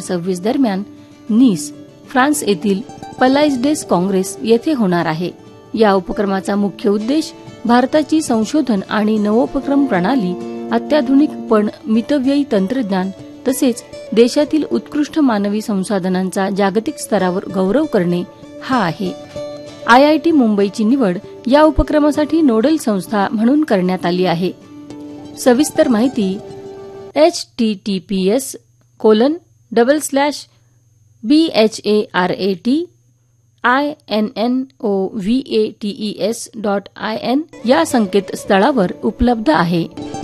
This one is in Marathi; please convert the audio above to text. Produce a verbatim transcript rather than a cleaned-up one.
सव्वीस दरम्यान नीस, फ्रान्स येथील पलाइस डेस काँग्रेस येथे होणार आहे. या उपक्रमाचा मुख्य उद्देश भारताची संशोधन आणि नवोपक्रम प्रणाली, अत्याधुनिक पण मितव्ययी तंत्रज्ञान तसेच देशातील उत्कृष्ट मानवी संसाधनांचा जागतिक स्तरावर गौरव करणे हा आहे. आयआयटी मुंबईची निवड या उपक्रमासाठी नोडल संस्था म्हणून करण्यात आली आहे. सविस्तर माहिती H T T P S colon double slash B H A R A T I N N O V A T E S dot I N या संकेतस्थळावर उपलब्ध आहे.